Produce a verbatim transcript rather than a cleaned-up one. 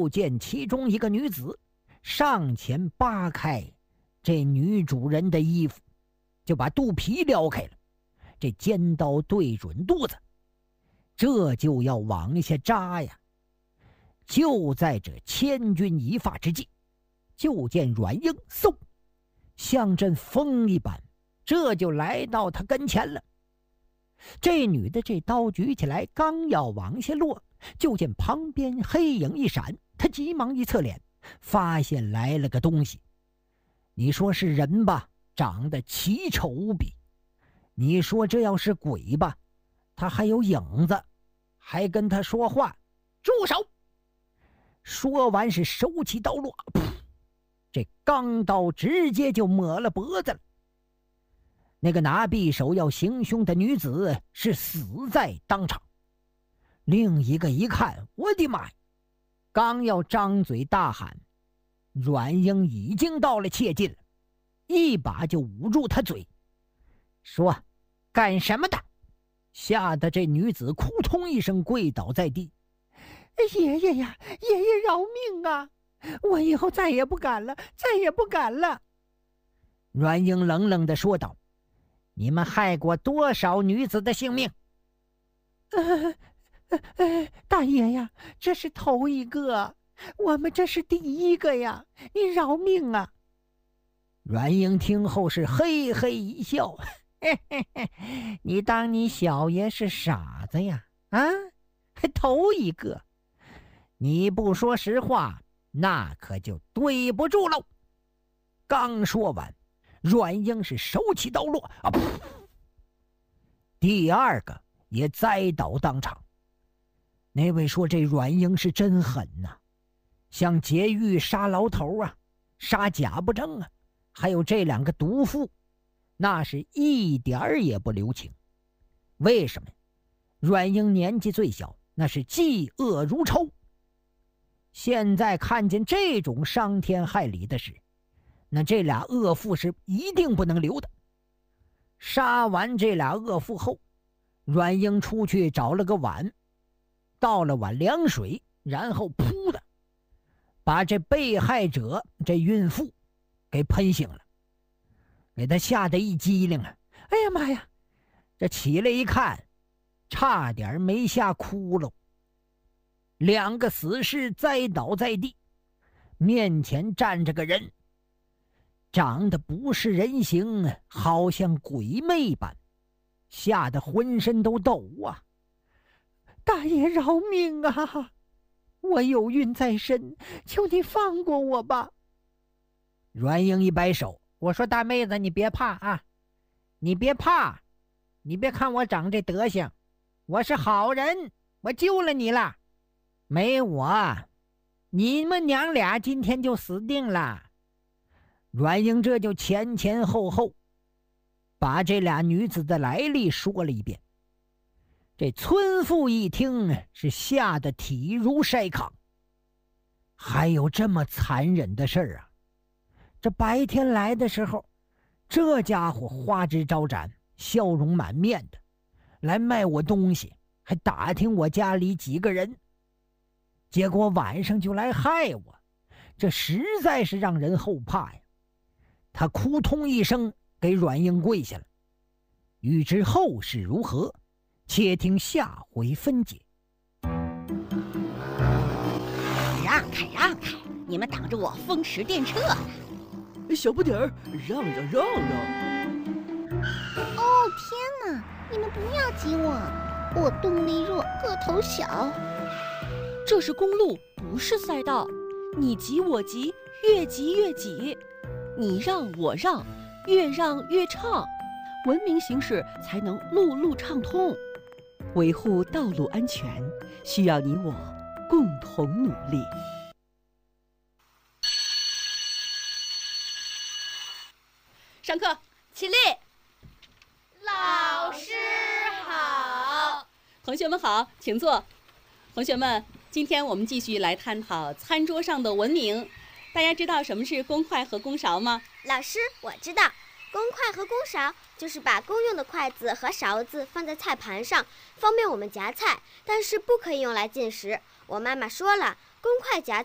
就见其中一个女子上前扒开这女主人的衣服，就把肚皮撩开了，这尖刀对准肚子，这就要往下扎呀。就在这千钧一发之际，就见阮英嗖像阵风一般，这就来到他跟前了。这女的这刀举起来，刚要往下落，就见旁边黑影一闪，他急忙一侧脸，发现来了个东西。你说是人吧，长得奇丑无比；你说这要是鬼吧，他还有影子，还跟他说话。住手！说完是手起刀落，噗，这钢刀直接就抹了脖子了。那个拿匕首要行凶的女子是死在当场。另一个一看，我的妈呀！刚要张嘴大喊，阮英已经到了切近了，一把就捂住他嘴，说：“干什么的？”吓得这女子扑通一声跪倒在地。爷爷呀，爷爷饶命啊！我以后再也不敢了，再也不敢了。阮英冷冷地说道：“你们害过多少女子的性命？”呃呃呃，大爷呀，这是头一个，我们这是第一个呀，你饶命啊！阮英听后是嘿嘿一笑，嘿嘿嘿，你当你小爷是傻子呀？啊，头一个，你不说实话，那可就对不住喽。刚说完，阮英是手起刀落啊，噗，第二个也栽倒当场。那位说这阮英是真狠呐、啊，像劫狱杀牢头啊，杀贾不正啊，还有这两个毒妇，那是一点儿也不留情。为什么？阮英年纪最小，那是嫉恶如仇。现在看见这种伤天害理的事，那这俩恶妇是一定不能留的。杀完这俩恶妇后，阮英出去找了个碗，倒了碗凉水，然后噗的把这被害者这孕妇给喷醒了，给他吓得一激灵啊！哎呀妈呀！这起来一看，差点没吓哭了。两个死尸栽倒在地，面前站着个人，长得不是人形，好像鬼魅般，吓得浑身都抖啊！大爷饶命啊！我有孕在身，求你放过我吧。阮英一摆手，我说大妹子，你别怕啊，你别怕，你别看我长这德行，我是好人，我救了你了。没我，你们娘俩今天就死定了。阮英这就前前后后把这俩女子的来历说了一遍。这村妇一听是吓得体如筛糠，还有这么残忍的事儿啊！这白天来的时候，这家伙花枝招展，笑容满面的来卖我东西，还打听我家里几个人，结果晚上就来害我，这实在是让人后怕呀！他扑通一声给阮英跪下了。欲知后事如何，且听下回分解。 让开让开，你们挡着我风驰电掣了。 小不点儿，让让让让！ 哦天哪，你们不要挤我，我动力弱，个头小。 这是公路，不是赛道，你挤我挤，越挤越挤，你让我让，越让越畅，文明行驶才能路路畅通。维护道路安全，需要你我共同努力。 上课，起立。 老师好。 同学们好，请坐。同学们，今天我们继续来探讨餐桌上的文明。大家知道什么是公筷和公勺吗？ 老师，我知道，公筷和公勺就是把公用的筷子和勺子放在菜盘上，方便我们夹菜，但是不可以用来进食。我妈妈说了，公筷夹